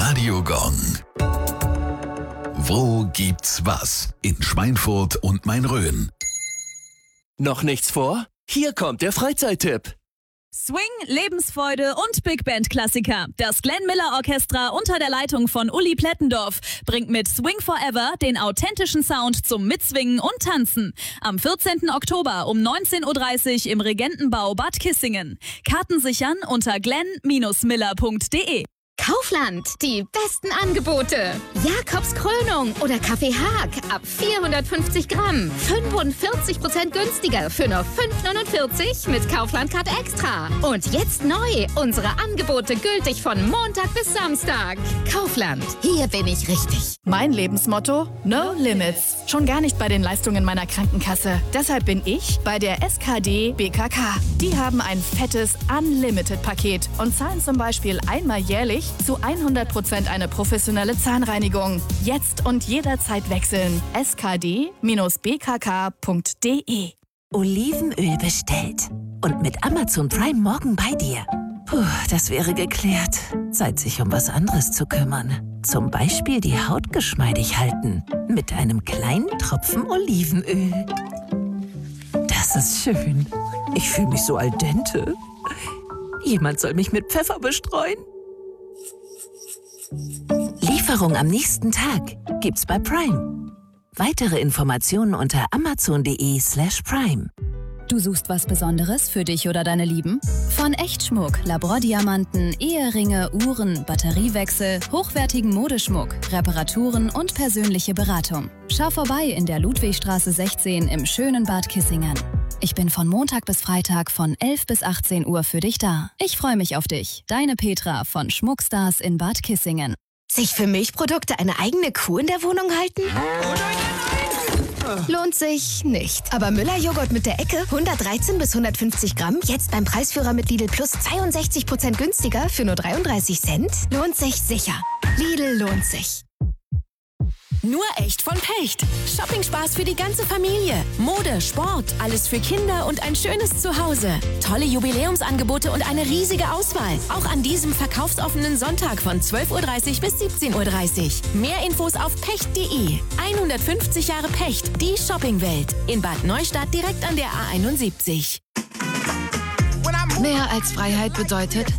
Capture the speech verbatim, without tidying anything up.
Radio Gong. Wo gibt's was? In Schweinfurt und Main-Rhön. Noch nichts vor? Hier kommt der Freizeittipp. Swing, Lebensfreude und Big Band Klassiker. Das Glenn Miller Orchestra unter der Leitung von Uli Plättendorf bringt mit Swing Forever den authentischen Sound zum Mitswingen und Tanzen. Am vierzehnten Oktober um neunzehn Uhr dreißig im Regentenbau Bad Kissingen. Karten sichern unter glenn miller punkt de. Kaufland, die besten Angebote. Jakobs Krönung oder Kaffee Haag ab vierhundertfünfzig Gramm. fünfundvierzig Prozent günstiger für nur fünf neunundvierzig mit Kaufland Card Extra. Und jetzt neu, unsere Angebote gültig von Montag bis Samstag. Kaufland, hier bin ich richtig. Mein Lebensmotto? No Limits. Schon gar nicht bei den Leistungen meiner Krankenkasse. Deshalb bin ich bei der S K D B K K. Die haben ein fettes Unlimited-Paket und zahlen zum Beispiel einmal jährlich zu hundert Prozent eine professionelle Zahnreinigung. Jetzt und jederzeit wechseln. S K D B K K punkt de. Olivenöl bestellt. Und mit Amazon Prime morgen bei dir. Puh, das wäre geklärt. Zeit, sich um was anderes zu kümmern. Zum Beispiel die Haut geschmeidig halten. Mit einem kleinen Tropfen Olivenöl. Das ist schön. Ich fühle mich so al dente. Jemand soll mich mit Pfeffer bestreuen. Lieferung am nächsten Tag gibt's bei Prime. Weitere Informationen unter amazon.de slash prime. Du suchst was Besonderes für dich oder deine Lieben? Von Echtschmuck, Labraddiamanten, Eheringe, Uhren, Batteriewechsel, hochwertigen Modeschmuck, Reparaturen und persönliche Beratung. Schau vorbei in der Ludwigstraße sechzehn im schönen Bad Kissingen. Ich bin von Montag bis Freitag von elf bis achtzehn Uhr für dich da. Ich freue mich auf dich. Deine Petra von Schmuckstars in Bad Kissingen. Sich für Milchprodukte eine eigene Kuh in der Wohnung halten? Lohnt sich nicht. Aber Müller-Joghurt mit der Ecke, hundertdreizehn bis hundertfünfzig Gramm, jetzt beim Preisführer mit Lidl Plus zweiundsechzig Prozent günstiger für nur dreiunddreißig Cent? Lohnt sich sicher. Lidl lohnt sich. Nur echt von Pecht. Shopping-Spaß für die ganze Familie. Mode, Sport, alles für Kinder und ein schönes Zuhause. Tolle Jubiläumsangebote und eine riesige Auswahl. Auch an diesem verkaufsoffenen Sonntag von zwölf Uhr dreißig bis siebzehn Uhr dreißig. Mehr Infos auf pecht punkt de. hundertfünfzig Jahre Pecht, die Shoppingwelt. In Bad Neustadt direkt an der A einundsiebzig. Mehr als Freiheit bedeutet